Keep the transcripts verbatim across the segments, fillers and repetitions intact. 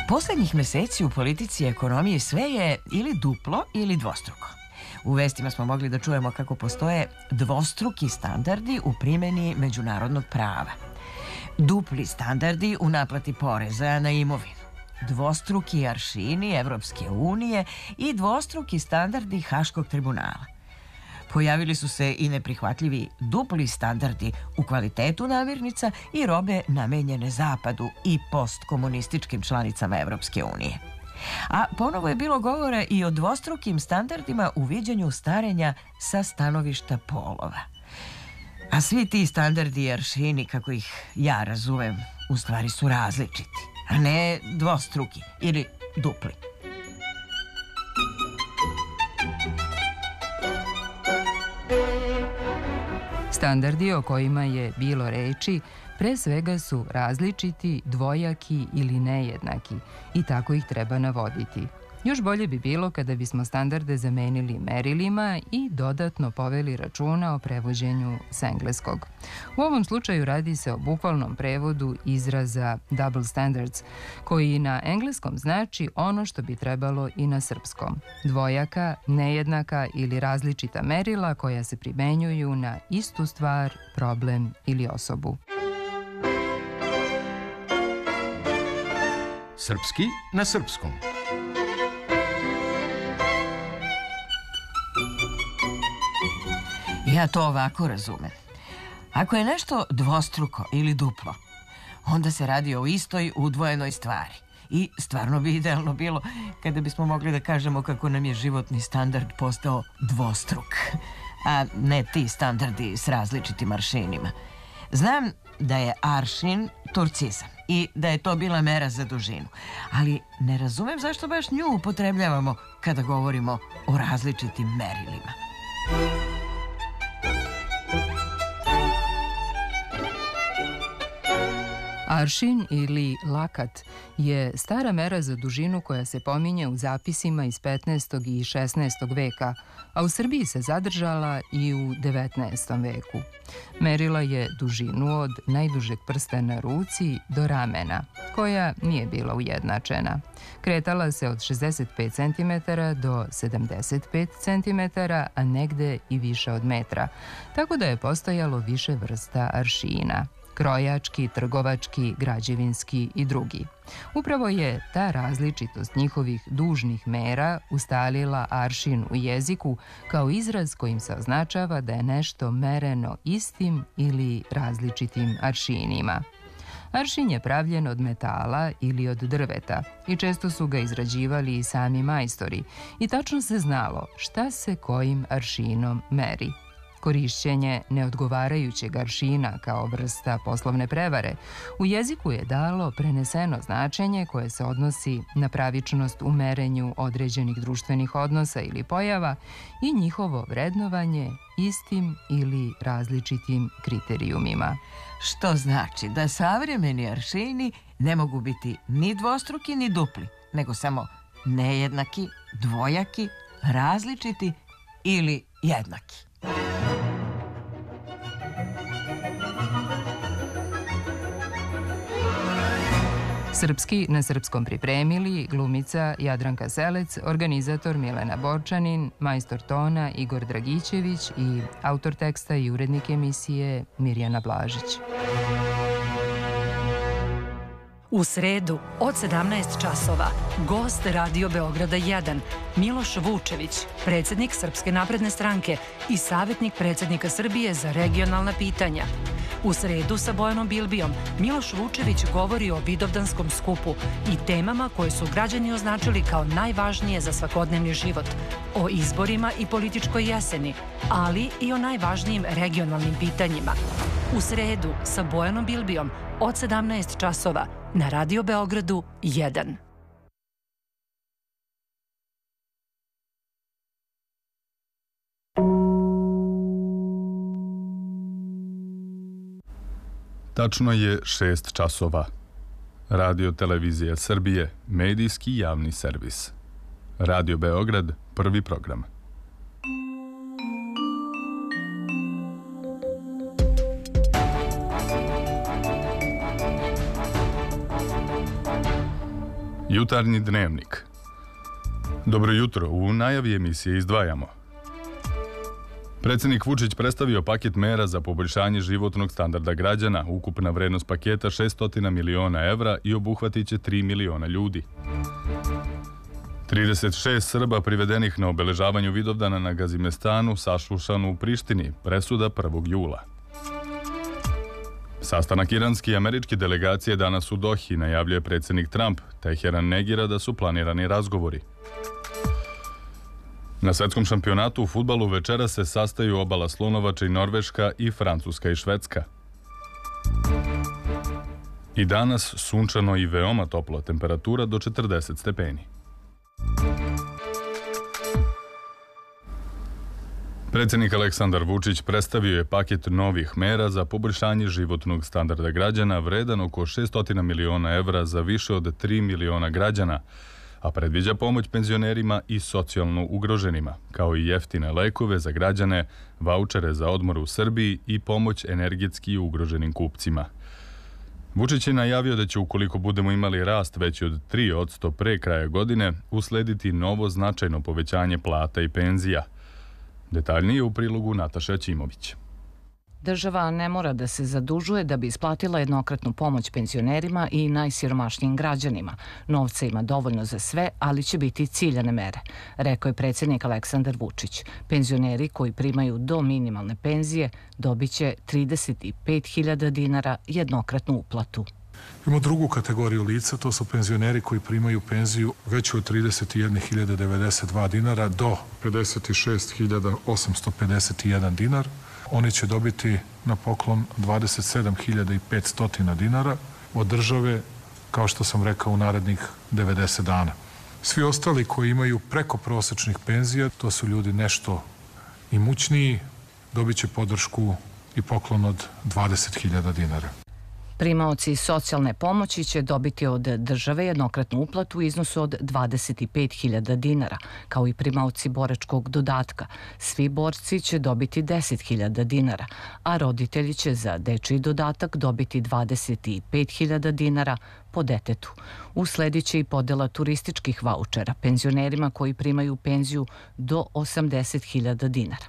Poslednjih meseci u politici i ekonomiji sve je ili duplo ili dvostruko. U vestima smo mogli da čujemo kako postoje dvostruki standardi u primjeni međunarodnog prava. Dupli standardi u naplati poreza na imovinu. Dvostruki aršini Evropske unije i dvostruki standardi Haškog tribunala. Pojavili su se i neprihvatljivi dupli standardi u kvalitetu namirnica i robe namenjene Zapadu i postkomunističkim članicama Evropske unije. A ponovo je bilo govora i o dvostrukim standardima u viđenju starenja sa stanovišta polova. A svi ti standardi i aršini, kako ih ja razumem, u stvari su različiti, a ne dvostruki ili dupli. Standardi o kojima je bilo reči pre svega su različiti, dvojaki ili nejednaki i tako ih treba navoditi. Još bolje bi bilo kada bismo standarde zamenili merilima i dodatno poveli računa o prevođenju s engleskog. U ovom slučaju radi se o bukvalnom prevodu izraza double standards, koji na engleskom znači ono što bi trebalo i na srpskom. Dvojaka, nejednaka ili različita merila koja se primenjuju na istu stvar, problem ili osobu. Srpski na srpskom. Ja to ovako razumem. Ako je nešto dvostruko ili duplo, onda se radi o istoj udvojenoj stvari. I stvarno bi idealno bilo kada bismo mogli da kažemo kako nam je životni standard postao dvostruk, a ne ti standardi s različitim aršinima. Znam da je aršin turcizam i da je to bila mera za dužinu, ali ne razumem zašto baš nju upotrebljavamo kada govorimo o različitim merilima. Aršin ili lakat je stara mera za dužinu koja se pominje u zapisima iz petnaestog i šesnaestog veka, a u Srbiji se zadržala i u devetnaestom veku. Merila je dužinu od najdužeg prsta na ruci do ramena, koja nije bila ujednačena. Kretala se od šezdeset pet centimetara do sedamdeset pet centimetara, a negde i više od metra, tako da je postojalo više vrsta aršina. Krojački, trgovački, građevinski i drugi. Upravo je ta različitost njihovih dužnih mera ustalila aršin u jeziku kao izraz kojim se označava da je nešto mereno istim ili različitim aršinima. Aršin je pravljen od metala ili od drveta i često su ga izrađivali i sami majstori i tačno se znalo šta se kojim aršinom meri. Korišćenje neodgovarajućeg aršina kao vrsta poslovne prevare u jeziku je dalo preneseno značenje koje se odnosi na pravičnost u merenju određenih društvenih odnosa ili pojava i njihovo vrednovanje istim ili različitim kriterijumima. Što znači da savremeni aršini ne mogu biti ni dvostruki ni dupli, nego samo nejednaki, dvojaki, različiti ili jednaki. Srpski na srpskom pripremili glumica Jadranka Selec, organizator Milena Borčanin, majstor tona Igor Dragićević i autor teksta i urednik emisije Mirjana Blažić. U sredu od sedamnaest časova gost Radio Beograda jedan Miloš Vučević, predsjednik Srpske napredne stranke i savjetnik predsjednika Srbije za regionalna pitanja. U sredu sa Bojanom Bilbijom Miloš Vučević govori o Vidovdanskom skupu i temama koje su građani označili kao najvažnije za svakodnevni život, o izborima i političkoj jeseni, ali i o najvažnijim regionalnim pitanjima. U sredu sa Bojanom Bilbijom od sedamnaest časova na Radio Beogradu jedan. Tačno je šest časova. Radio Televizija Srbije, medijski javni servis. Radio Beograd, prvi program. Jutarnji dnevnik. Dobro jutro, u najavi emisije izdvajamo. Predsjednik Vučić predstavio paket mera za poboljšanje životnog standarda građana, ukupna vrednost paketa šesto miliona evra i obuhvatit će tri miliona ljudi. trideset šest Srba privedenih na obeležavanju Vidovdana na Gazimestanu saslušano u Prištini, presuda prvog jula. Sastanak iranske i američke delegacije danas u Dohi, najavljuje predsjednik Trump. Teheran negira da su planirani razgovori. Na svetskom šampionatu u fudbalu večera se sastaju Obala Slonovača i Norveška i Francuska i Švedska. I danas sunčano i veoma toplo, temperatura do četrdeset stepeni. Predsjednik Aleksandar Vučić predstavio je paket novih mera za poboljšanje životnog standarda građana vredan oko šesto miliona evra za više od tri miliona građana, a predviđa pomoć penzionerima i socijalno ugroženima, kao i jeftine lekove za građane, vaučere za odmor u Srbiji i pomoć energetski ugroženim kupcima. Vučić je najavio da će, ukoliko budemo imali rast veći od tri posto pre kraja godine, uslediti novo značajno povećanje plata i penzija. Detaljnije u prilogu Nataša Ćimović. Država ne mora da se zadužuje da bi isplatila jednokratnu pomoć penzionerima i najsiromašnijim građanima. Novca ima dovoljno za sve, ali će biti ciljane mere, rekao je predsjednik Aleksandar Vučić. Penzioneri koji primaju do minimalne penzije dobit će trideset pet hiljada dinara jednokratnu uplatu. Imamo drugu kategoriju lica, to su penzioneri koji primaju penziju veću od trideset jedna hiljada devedeset dva dinara do pedeset šest hiljada osamsto pedeset jedan dinar. Oni će dobiti na poklon dvadeset sedam hiljada petsto dinara od države, kao što sam rekao, u narednih devedeset dana. Svi ostali koji imaju preko prosečnih penzija, to su ljudi nešto imućniji, dobit će podršku i poklon od dvadeset hiljada dinara. Primaoci socijalne pomoći će dobiti od države jednokratnu uplatu u iznosu od dvadeset pet hiljada dinara, kao i primaoci boračkog dodatka. Svi borci će dobiti deset hiljada dinara, a roditelji će za dečiji dodatak dobiti dvadeset pet hiljada dinara po detetu. Usledit će i podela turističkih vaučera penzionerima koji primaju penziju do osamdeset hiljada dinara.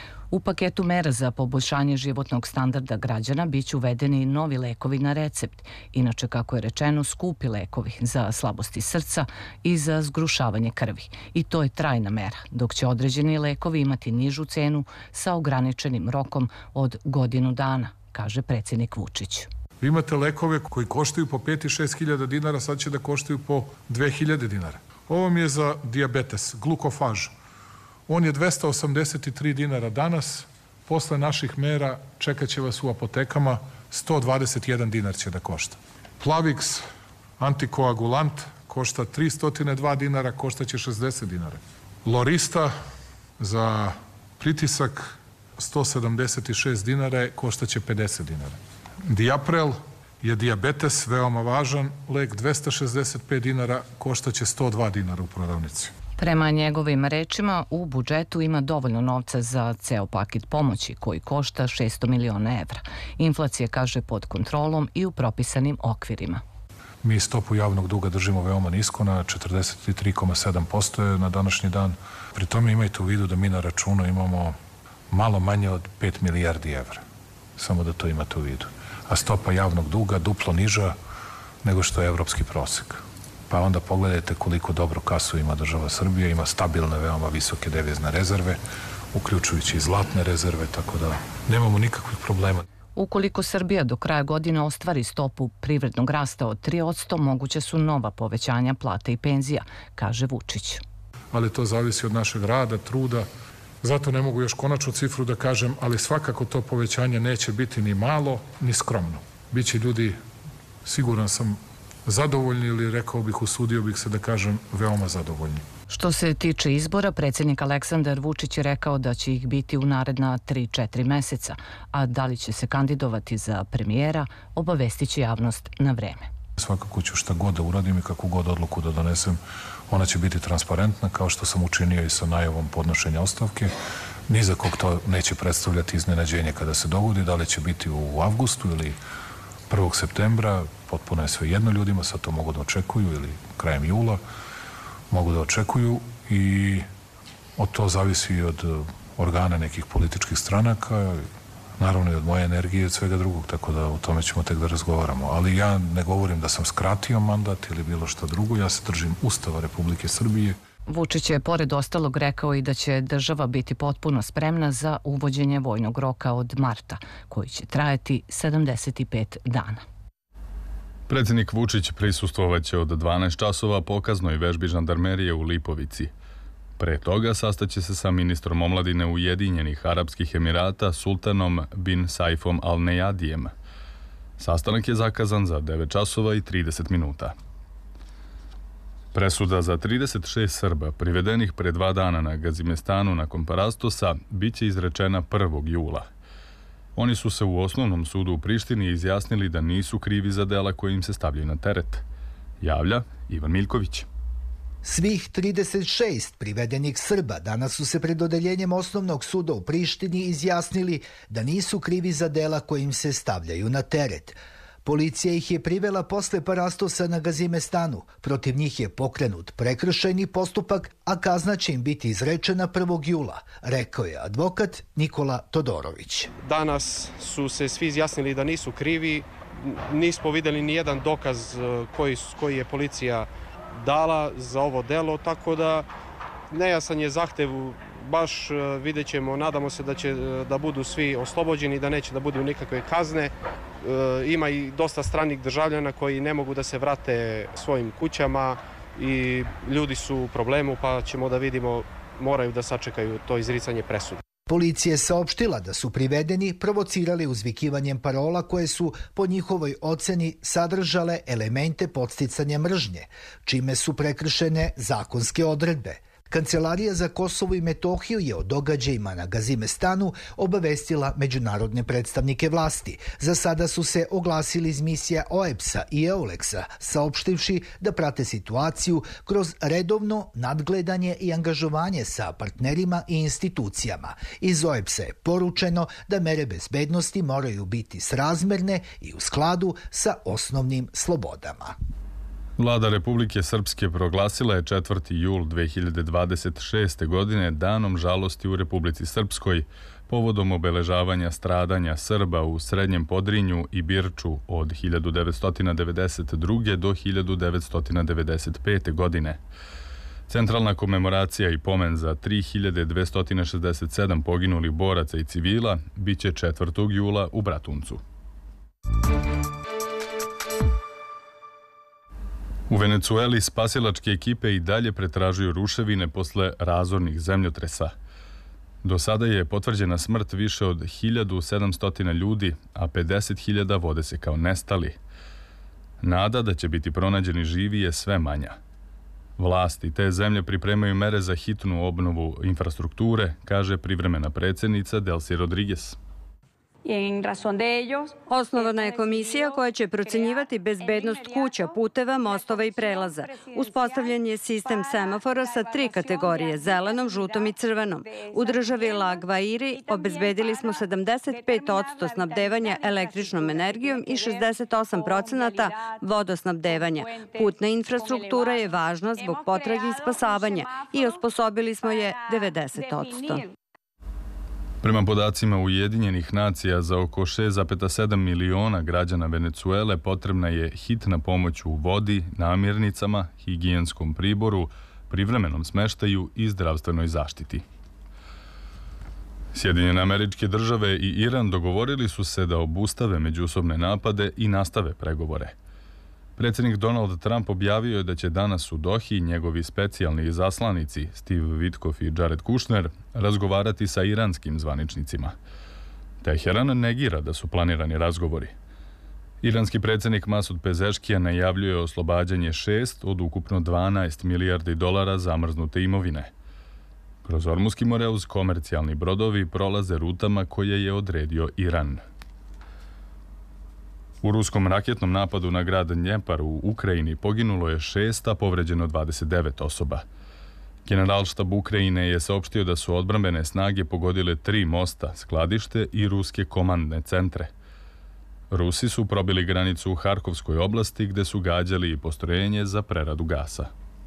U paketu mera za poboljšanje životnog standarda građana biće uvedeni novi lekovi na recept, inače, kako je rečeno, skupi lekovi za slabosti srca i za zgrušavanje krvi. I to je trajna mera, dok će određeni lekovi imati nižu cenu sa ograničenim rokom od godinu dana, kaže predsjednik Vučić. Vi imate lekove koji koštaju po pet i šest hiljada dinara, sad će da koštaju po dve hiljade dinara. Ovo mi je za dijabetes, glukofaž. On je dvesta osamdeset tri dinara danas, posle naših mera čekat će vas u apotekama, sto dvadeset jedan dinar će da košta. Plavix, antikoagulant, košta tristo dva dinara, košta će šezdeset dinara. Lorista za pritisak sto sedamdeset šest dinara, košta će pedeset dinara. Diaprel je dijabetes, veoma važan lek, dvesta šezdeset pet dinara, košta će sto dva dinara u prodavnici. Prema njegovim rečima, u budžetu ima dovoljno novca za ceo paket pomoći koji košta šesto miliona evra. Inflacija, kaže, pod kontrolom i u propisanim okvirima. Mi stopu javnog duga držimo veoma nisko, na četrdeset tri zarez sedam posto je na današnji dan. Pri tome imajte u vidu da mi na računu imamo malo manje od pet milijardi evra. Samo da to imate u vidu. A stopa javnog duga duplo niža nego što je evropski prosek. Pa onda pogledajte koliko dobru kasu ima država Srbije, ima stabilne, veoma visoke devizne rezerve, uključujući i zlatne rezerve, tako da nemamo nikakvih problema. Ukoliko Srbija do kraja godine ostvari stopu privrednog rasta od tri posto, moguće su nova povećanja plata i penzija, kaže Vučić. Ali to zavisi od našeg rada, truda, zato ne mogu još konačnu cifru da kažem, ali svakako to povećanje neće biti ni malo, ni skromno. Biće ljudi, siguran sam, zadovoljni ili, rekao bih, usudio bih se da kažem, veoma zadovoljni. Što se tiče izbora, predsjednik Aleksandar Vučić je rekao da će ih biti u naredna tri četiri meseca, a da li će se kandidovati za premijera, obavestit će javnost na vreme. Svakako ću šta god da uradim i kakvu god odluku da donesem, ona će biti transparentna, kao što sam učinio i sa najavom podnošenja ostavke. Ni za kog to neće predstavljati iznenađenje kada se dogodi, da li će biti u avgustu ili prvog septembra, potpuno je sve jedno ljudima, sad to mogu da očekuju ili krajem jula mogu da očekuju i od to zavisi i od organa nekih političkih stranaka, naravno i od moje energije i od svega drugog, tako da o tome ćemo tek da razgovaramo. Ali ja ne govorim da sam skratio mandat ili bilo što drugo, ja se držim Ustava Republike Srbije. Vučić je pored ostalog rekao i da će država biti potpuno spremna za uvođenje vojnog roka od marta, koji će trajati sedamdeset pet dana. Predsjednik Vučić prisustvovaće od dvanaest časova pokaznoj vežbi žandarmerije u Lipovici. Pre toga sastaće se sa ministrom omladine Ujedinjenih Arapskih Emirata Sultanom bin Saifom Al Nejadijem. Sastanak je zakazan za devet časova i trideset minuta. Presuda za trideset šest Srba privedenih pre dva dana na Gazimestanu nakon Parastosa biće izrečena prvog jula. Oni su se u osnovnom sudu u Prištini izjasnili da nisu krivi za dela koje im se stavljaju na teret. Javlja Ivan Miljković. Svih trideset šest privedenih Srba danas su se pred odeljenjem osnovnog suda u Prištini izjasnili da nisu krivi za dela koje im se stavljaju na teret. Policija ih je privela posle Parastosa na Gazimestanu. Protiv njih je pokrenut prekršajni postupak, a kazna će im biti izrečena prvog jula, rekao je advokat Nikola Todorović. Danas su se svi izjasnili da nisu krivi. Nismo videli ni jedan dokaz koji, koji je policija dala za ovo delo, tako da nejasan je zahtev. Baš vidjet ćemo, nadamo se da će da budu svi oslobođeni, da neće da budu nikakve kazne. E, ima i dosta stranih državljana koji ne mogu da se vrate svojim kućama i ljudi su u problemu, pa ćemo da vidimo, moraju da sačekaju to izricanje presude. Policija je saopštila da su privedeni provocirali uzvikivanjem parola koje su po njihovoj oceni sadržale elemente podsticanja mržnje, čime su prekršene zakonske odredbe. Kancelarija za Kosovo i Metohiju je o događajima na Gazimestanu obavestila međunarodne predstavnike vlasti. Za sada su se oglasili iz misija O E B S-a i EULEX-a, saopštivši da prate situaciju kroz redovno nadgledanje i angažovanje sa partnerima i institucijama. Iz O E B S-a je poručeno da mere bezbednosti moraju biti srazmerne i u skladu sa osnovnim slobodama. Vlada Republike Srpske proglasila je četvrti jul dve hiljade dvadeset šeste. godine danom žalosti u Republici Srpskoj povodom obeležavanja stradanja Srba u Srednjem Podrinju i Birču od hiljadu devetsto devedeset druge. do hiljadu devetsto devedeset pete. godine. Centralna komemoracija i pomen za tri hiljade dvesta šezdeset sedam poginulih boraca i civila biće četvrtog jula u Bratuncu. U Venecueli spasilačke ekipe i dalje pretražuju ruševine posle razornih zemljotresa. Do sada je potvrđena smrt više od hiljadu sedamsto ljudi, a pedeset hiljada vode se kao nestali. Nada da će biti pronađeni živi je sve manja. Vlasti te zemlje pripremaju mere za hitnu obnovu infrastrukture, kaže privremena predsjednica Delcy Rodriguez. Osnovana je komisija koja će procenjivati bezbednost kuća, puteva, mostova i prelaza. Uspostavljen je sistem semafora sa tri kategorije, zelenom, žutom i crvenom. U državi La Guairi obezbedili smo sedamdeset pet posto snabdevanja električnom energijom i šezdeset osam procenata vodosnabdevanja. Putna infrastruktura je važna zbog potrage i spasavanja i osposobili smo je devedeset posto. Prema podacima Ujedinjenih nacija, za oko šest zarez sedam miliona građana Venecuele potrebna je hitna pomoć u vodi, namirnicama, higijenskom priboru, privremenom smeštaju i zdravstvenoj zaštiti. Sjedinjene Američke Države i Iran dogovorili su se da obustave međusobne napade i nastave pregovore. Predsjednik Donald Trump objavio je da će danas u Dohi njegovi specijalni izaslanici Steve Witkoff i Jared Kushner razgovarati sa iranskim zvaničnicima. Teheran negira da su planirani razgovori. Iranski predsjednik Masud Pezeškijan najavljuje oslobađanje šest od ukupno dvanaest milijardi dolara zamrznute imovine. Kroz Ormuski moreuz komercijalni brodovi prolaze rutama koje je odredio Iran. U ruskom raketnom napadu na grad Dnjepar u Ukrajini poginulo je šest, a povređeno dvadeset devet osoba. Generalštab Ukrajine je saopštio da su odbrambene snage pogodile tri mosta, skladište i ruske komandne centre. Rusi su probili granicu u Harkovskoj oblasti gde su gađali postrojenje za preradu gasa.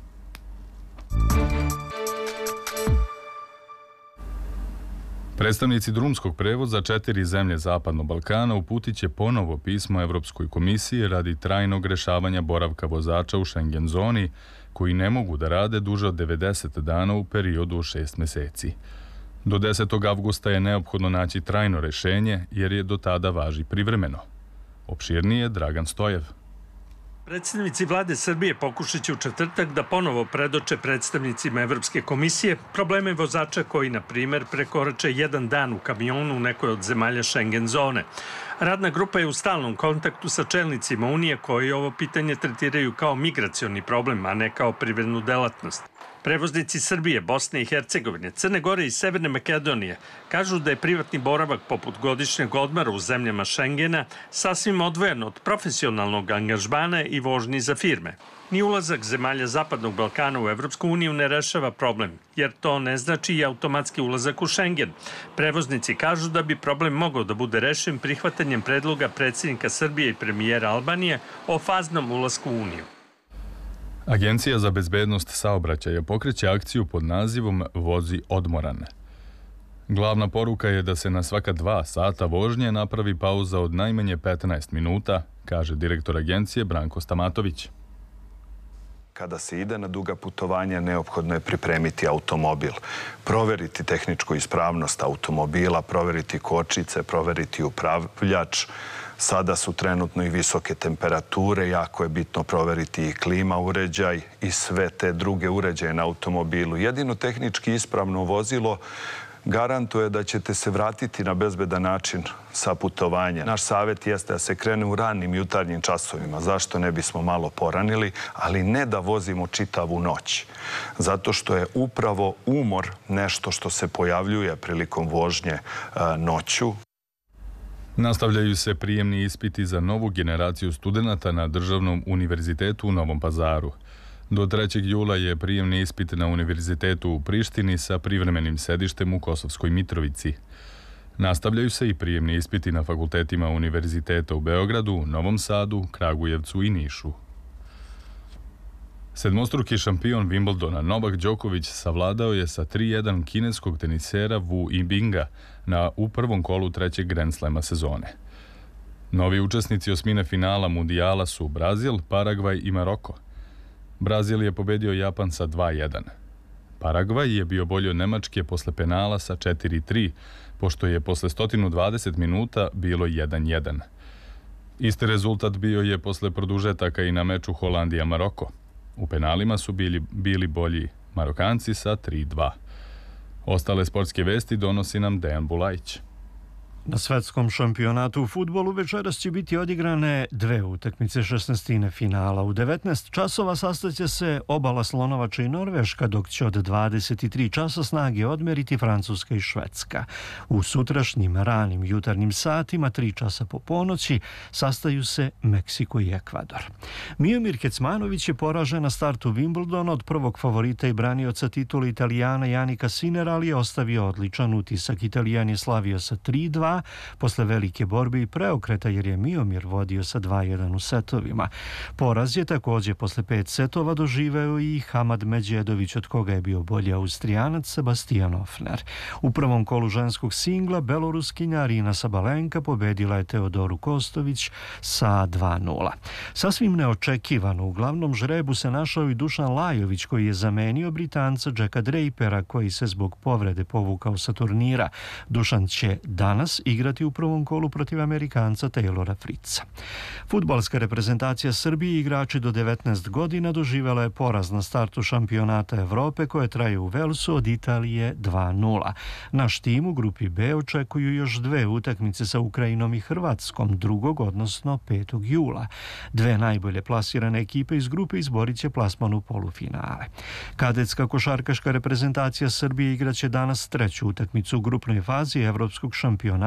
Predstavnici drumskog prevoza četiri zemlje Zapadnog Balkana uputit će ponovo pismo Evropskoj komisiji radi trajnog rešavanja boravka vozača u Schengen zoni koji ne mogu da rade duže od devedeset dana u periodu od šest meseci. Do desetog avgusta je neophodno naći trajno rešenje jer je do tada važi privremeno. Opširnije Dragan Stojev. Predstavnici vlade Srbije pokušat će u četvrtak da ponovo predoče predstavnicima Evropske komisije probleme vozača koji, na primer, prekorače jedan dan u kamionu u nekoj od zemalja Schengen zone. Radna grupa je u stalnom kontaktu sa čelnicima Unije koji ovo pitanje tretiraju kao migracioni problem, a ne kao privrednu delatnost. Prevoznici Srbije, Bosne i Hercegovine, Crne Gore i Severne Makedonije kažu da je privatni boravak poput godišnjeg odmora u zemljama Schengena sasvim odvojen od profesionalnog angažmana i vožnji za firme. Ni ulazak zemalja Zapadnog Balkana u Evropsku uniju ne rešava problem, jer to ne znači i automatski ulazak u Schengen. Prevoznici kažu da bi problem mogao da bude rešen prihvatanjem predloga predsjednika Srbije i premijera Albanije o faznom ulasku u Uniju. Agencija za bezbednost saobraćaja pokreće akciju pod nazivom Vozi odmoran. Glavna poruka je da se na svaka dva sata vožnje napravi pauza od najmanje petnaest minuta, kaže direktor agencije Branko Stamatović. Kada se ide na duga putovanja, neophodno je pripremiti automobil, proveriti tehničku ispravnost automobila, proveriti kočice, proveriti upravljač. Sada su trenutno i visoke temperature, jako je bitno proveriti i klima uređaj i sve te druge uređaje na automobilu. Jedino tehnički ispravno vozilo garantuje da ćete se vratiti na bezbedan način sa putovanja. Naš savjet jeste da se krene u ranim jutarnjim časovima. Zašto ne bismo malo poranili, ali ne da vozimo čitavu noć. Zato što je upravo umor nešto što se pojavljuje prilikom vožnje noću. Nastavljaju se prijemni ispiti za novu generaciju studenata na Državnom univerzitetu u Novom Pazaru. Do trećeg jula je prijemni ispit na univerzitetu u Prištini sa privremenim sedištem u Kosovskoj Mitrovici. Nastavljaju se i prijemni ispiti na fakultetima univerziteta u Beogradu, Novom Sadu, Kragujevcu i Nišu. Sedmostruki šampion Wimbledona Novak Đoković savladao je sa tri jedan kineskog tenisera Wu Yibinga na u prvom kolu trećeg Grand Slema sezone. Novi učesnici osmine finala mundijala su Brazil, Paragvaj i Maroko. Brazil je pobedio Japan sa dva jedan. Paragvaj je bio bolji od Nemačke posle penala sa četiri tri, pošto je posle sto dvadeset minuta bilo jedan jedan. Isti rezultat bio je posle produžetaka i na meču Holandija-Maroko. U penalima su bili, bili bolji Marokanci sa tri dva. Ostale sportske vesti donosi nam Dejan Bulajić. Na svetskom šampionatu u fudbalu večeras će biti odigrane dve utakmice šesnaestine finala. U devetnaest časova sastaće se Obala Slonovača i Norveška, dok će od dvadeset tri časa snage odmeriti Francuska i Švedska. U sutrašnjim ranim jutarnjim satima, tri časa po ponoći, sastaju se Meksiko i Ekvador. Miomir Kecmanović je poražen na startu Wimbledona od prvog favorita i branioca titula Italijana Janika Sinera, ali je ostavio odličan utisak. Italijan je slavio sa tri dva posle velike borbe i preokreta, jer je Miomir vodio sa dva jedan u setovima. Poraz je također posle pet setova doživeo i Hamad Međedović, od koga je bio bolji Austrijanac Sebastian Ofner. U prvom kolu ženskog singla Beloruskinja Arina Sabalenka pobedila je Teodoru Kostović sa dva nula. Sasvim neočekivano u glavnom žrebu se našao i Dušan Lajović, koji je zamenio Britanca Jacka Drapera, koji se zbog povrede povukao sa turnira. Dušan će danas igrati u prvom kolu protiv Amerikanca Taylora Fritza. Fudbalska reprezentacija Srbije i igrači do devetnaest godina doživjela je poraz na startu šampionata Evrope koje traje u Velsu od Italije dva nula. Naš tim u grupi B očekuju još dve utakmice sa Ukrajinom i Hrvatskom drugog, odnosno petog jula. Dve najbolje plasirane ekipe iz grupe izborit će plasman u polufinale. Kadetska košarkaška reprezentacija Srbije igraće danas treću utakmicu u grupnoj fazi evropskog šampionata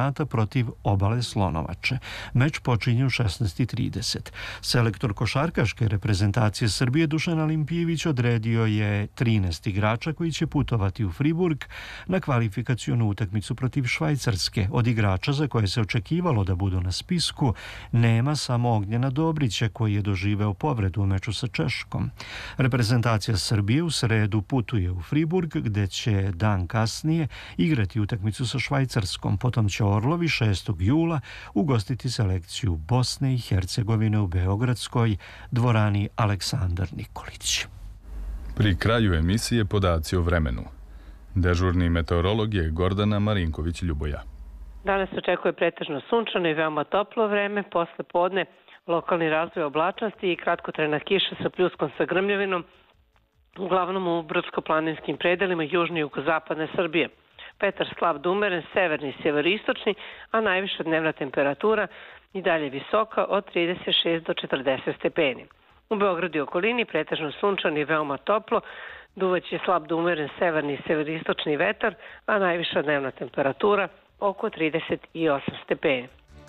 šampionata protiv Obale Slonovače. Meč počinje u šesnaest i trideset. Selektor košarkaške reprezentacije Srbije Dušan Alimpijević odredio je trinaest igrača koji će putovati u Friburg na kvalifikacionu utakmicu protiv Švajcarske. Od igrača za koje se očekivalo da budu na spisku nema samo Ognjena Dobrića koji je doživeo povredu u meču sa Češkom. Reprezentacija Srbije u sredu putuje u Friburg gde će dan kasnije igrati utakmicu sa Švajcarskom. Potom će Orlovi šestog jula ugostiti selekciju Bosne i Hercegovine u beogradskoj dvorani Aleksandar Nikolić. Pri kraju emisije podaci o vremenu. Dežurni meteorolog je Gordana Marinković-Ljuboja. Danas se očekuje pretežno sunčano i veoma toplo vreme, posle podne lokalni razvoj oblačnosti i kratkotrajna kiša sa pljuskom sa grmljavinom, uglavnom u brdsko-planinskim predelima južne i jugozapadne Srbije. Vetar slab do umeren, severni i severistočni, a najviša dnevna temperatura i dalje visoka od trideset šest do četrdeset stepeni. U Beogradu i okolini pretežno sunčano i veoma toplo, duvaće slab do umeren severni i severistočni vetar, a najviša dnevna temperatura oko trideset osam stepeni.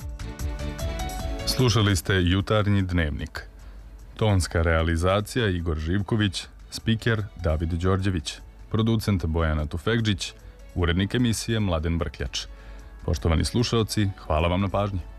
Slušali ste Jutarnji dnevnik. Tonska realizacija Igor Živković, spiker David Đorđević, producent Bojana Tufekđić, urednik emisije Mladen Brkljač. Poštovani slušaoci, hvala vam na pažnji.